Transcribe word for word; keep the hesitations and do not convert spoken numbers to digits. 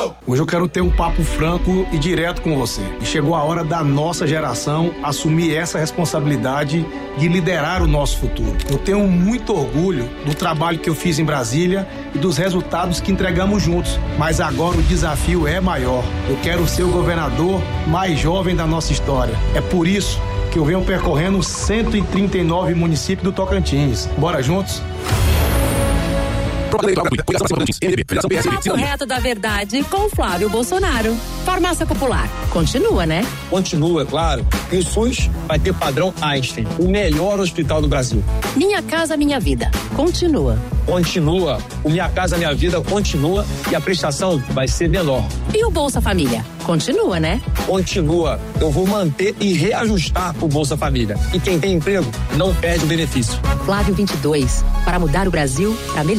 Hoje eu quero ter um papo franco e direto com você. E chegou a hora da nossa geração assumir essa responsabilidade de liderar o nosso futuro. Eu tenho muito orgulho do trabalho que eu fiz em Brasília e dos resultados que entregamos juntos. Mas agora o desafio é maior. Eu quero ser o governador mais jovem da nossa história. É por isso que eu venho percorrendo cento e trinta e nove municípios do Tocantins. Bora juntos? Papo reto da verdade com Flávio Bolsonaro. Farmácia Popular, continua, né? Continua, claro. E o SUS vai ter padrão Einstein, o melhor hospital do Brasil. Minha Casa Minha Vida, continua. Continua. O Minha Casa Minha Vida continua e a prestação vai ser menor. E o Bolsa Família, continua, né? Continua. Eu vou manter e reajustar o Bolsa Família. E quem tem emprego não perde o benefício. Flávio vinte e dois, para mudar o Brasil para melhor.